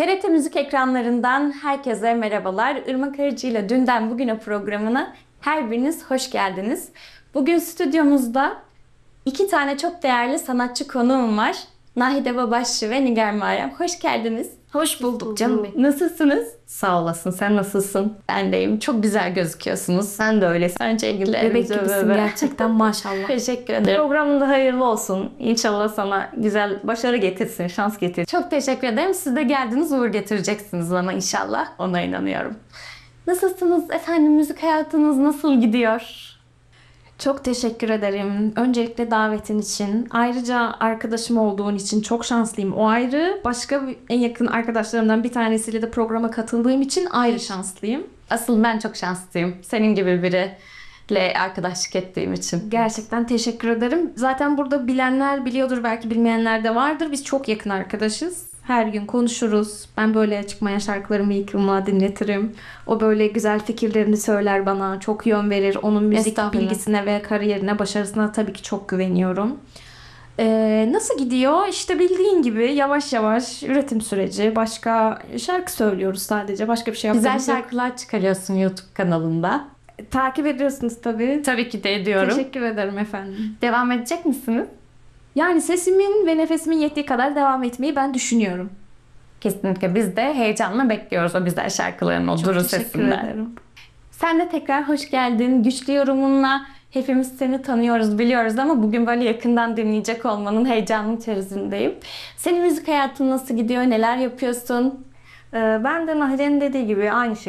TRT Müzik ekranlarından herkese merhabalar. Irmak Arıcı ile Dünden Bugüne programına her biriniz hoş geldiniz. Bugün stüdyomuzda iki tane çok değerli sanatçı konuğum var. Nahide Babaşçı ve Nigar Muharrem. Hoş geldiniz. Hoş bulduk canım benim. Nasılsınız? Sağ olasın. Sen nasılsın? Ben deyim. Çok güzel gözüküyorsunuz. Sen de öylesin. Öncelikle Bebek gibisin gerçekten maşallah. Teşekkür ederim. Programın da hayırlı olsun. İnşallah sana güzel başarı getirsin, şans getirsin. Çok teşekkür ederim. Siz de geldiniz, uğur getireceksiniz bana inşallah. Ona inanıyorum. Nasılsınız efendim? Müzik hayatınız nasıl gidiyor? Çok teşekkür ederim. Öncelikle davetin için. Ayrıca arkadaşım olduğun için çok şanslıyım. O ayrı. Başka en yakın arkadaşlarımdan bir tanesiyle de programa katıldığım için ayrı şanslıyım. Asıl ben çok şanslıyım. Senin gibi biriyle arkadaşlık ettiğim için. Gerçekten teşekkür ederim. Zaten burada bilenler biliyordur, belki bilmeyenler de vardır. Biz çok yakın arkadaşız. Her gün konuşuruz. Ben böyle çıkmayan şarkılarımı yıkılma dinletirim. O böyle güzel fikirlerini söyler bana. Çok yön verir. Onun müzik Estağfurullah. bilgisine ve kariyerine, başarısına tabii ki çok güveniyorum. Nasıl gidiyor? İşte bildiğin gibi yavaş yavaş üretim süreci. Başka şarkı söylüyoruz sadece. Başka bir şey Güzel yapmıyoruz. şarkılar çıkarıyorsun YouTube kanalında. Takip ediyorsunuz tabii. Tabii ki de ediyorum. Teşekkür ederim efendim. Devam edecek misiniz? Yani sesimin ve nefesimin yettiği kadar devam etmeyi ben düşünüyorum. Kesinlikle biz de heyecanla bekliyoruz o güzel şarkıların, o Çok duru teşekkür sesinden. ederim. Sen de tekrar hoş geldin. Güçlü yorumunla hepimiz seni tanıyoruz, biliyoruz ama bugün böyle yakından dinleyecek olmanın heyecanının içerisindeyim. Senin müzik hayatın nasıl gidiyor? Neler yapıyorsun? Ben de Nahide'nin dediği gibi aynı